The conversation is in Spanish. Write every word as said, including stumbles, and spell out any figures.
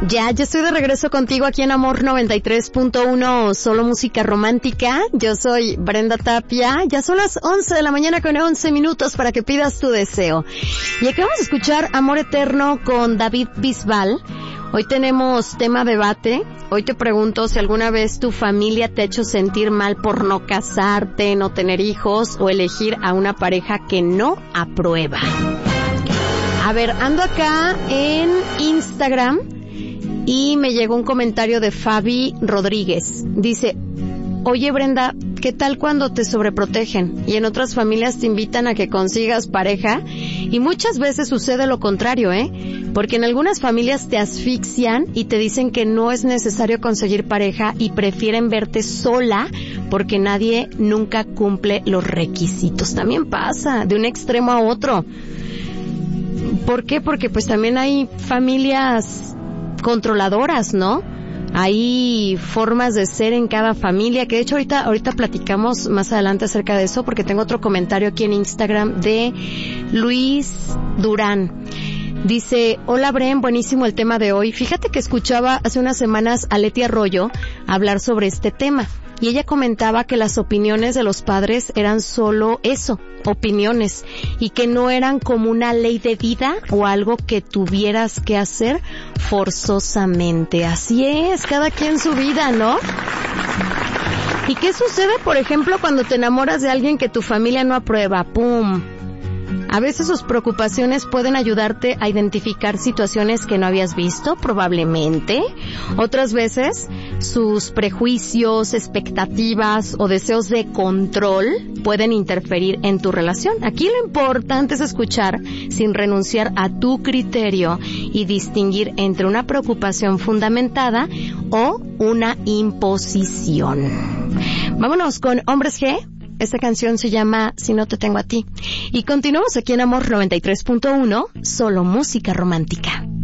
Ya, yo estoy de regreso contigo aquí en Amor noventa y tres punto uno, solo música romántica. Yo soy Brenda Tapia. Ya son las once de la mañana con once minutos para que pidas tu deseo. Y acabamos de escuchar Amor Eterno con David Bisbal. Hoy tenemos tema debate. Hoy te pregunto si alguna vez tu familia te ha hecho sentir mal por no casarte, no tener hijos o elegir a una pareja que no aprueba. A ver, ando acá en Instagram y me llegó un comentario de Fabi Rodríguez. Dice, oye Brenda, ¿qué tal cuando te sobreprotegen? Y en otras familias te invitan a que consigas pareja y muchas veces sucede lo contrario, ¿eh? Porque en algunas familias te asfixian y te dicen que no es necesario conseguir pareja y prefieren verte sola porque nadie nunca cumple los requisitos. También pasa de un extremo a otro. ¿Por qué? Porque pues también hay familias controladoras, ¿no? Hay formas de ser en cada familia, que de hecho ahorita ahorita platicamos más adelante acerca de eso, porque tengo otro comentario aquí en Instagram de Luis Durán. Dice, hola Bren, buenísimo el tema de hoy. Fíjate que escuchaba hace unas semanas a Leti Arroyo hablar sobre este tema. Y ella comentaba que las opiniones de los padres eran solo eso, opiniones, y que no eran como una ley de vida o algo que tuvieras que hacer forzosamente. Así es, cada quien su vida, ¿no? ¿Y qué sucede, por ejemplo, cuando te enamoras de alguien que tu familia no aprueba? ¡Pum! A veces sus preocupaciones pueden ayudarte a identificar situaciones que no habías visto, probablemente. Otras veces, sus prejuicios, expectativas o deseos de control pueden interferir en tu relación. Aquí lo importante es escuchar sin renunciar a tu criterio y distinguir entre una preocupación fundamentada o una imposición. Vámonos con Hombres G. Esta canción se llama Si no te tengo a ti. Y continuamos aquí en Amor noventa y tres punto uno, solo música romántica.